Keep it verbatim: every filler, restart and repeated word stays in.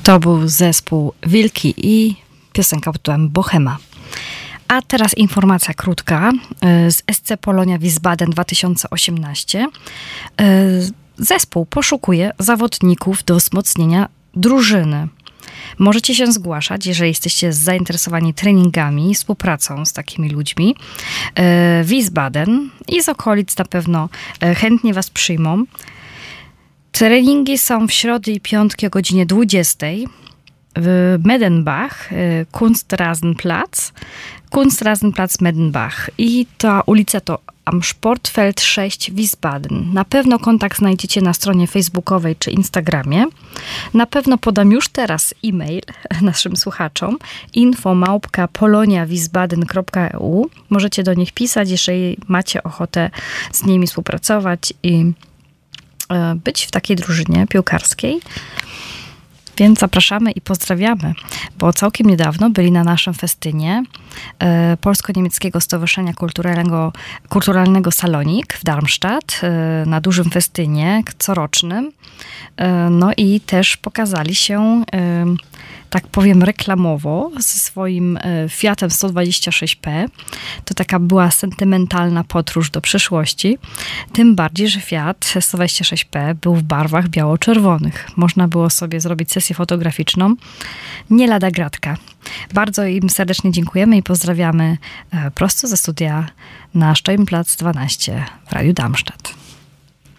To był zespół Wilki i piosenka pod tytułem Bohema. A teraz informacja krótka z S C Polonia Wiesbaden dwa tysiące osiemnaście. Zespół poszukuje zawodników do wzmocnienia drużyny. Możecie się zgłaszać, jeżeli jesteście zainteresowani treningami, współpracą z takimi ludźmi. Wiesbaden i z okolic na pewno chętnie was przyjmą. Treningi są w środy i piątki o godzinie dwudziestej w Medenbach, Kunstrasenplatz, Kunstrasenplatz Medenbach. I ta ulica to am Sportfeld sześć Wiesbaden. Na pewno kontakt znajdziecie na stronie facebookowej czy Instagramie. Na pewno podam już teraz e-mail naszym słuchaczom info małpka poloniawiesbaden kropka e u. Możecie do nich pisać, jeżeli macie ochotę z nimi współpracować i być w takiej drużynie piłkarskiej. Więc zapraszamy i pozdrawiamy, bo całkiem niedawno byli na naszym festynie e, Polsko-Niemieckiego Stowarzyszenia Kulturalnego, Kulturalnego Salonik w Darmstadt, e, na dużym festynie corocznym. E, no i też pokazali się, e, tak powiem reklamowo, ze swoim e, Fiatem sto dwadzieścia sześć P. To taka była sentymentalna podróż do przyszłości. Tym bardziej, że Fiat sto dwadzieścia sześć P był w barwach biało-czerwonych. Można było sobie zrobić sesję fotograficzną. Nie lada gratka. Bardzo im serdecznie dziękujemy i pozdrawiamy e, prosto ze studia na Steinplatz dwanaście w Radiu Darmstadt.